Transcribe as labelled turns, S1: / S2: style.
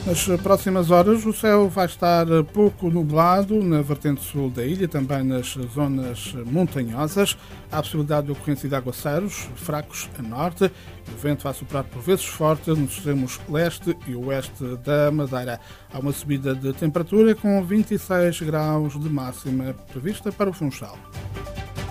S1: Nas próximas horas o céu vai estar pouco nublado na vertente sul da ilha, também nas zonas montanhosas. Há a possibilidade de ocorrência de aguaceiros fracos a norte. O vento vai soprar por vezes forte nos extremos leste e oeste da Madeira. Há uma subida de temperatura com 26 graus de máxima prevista para o Funchal.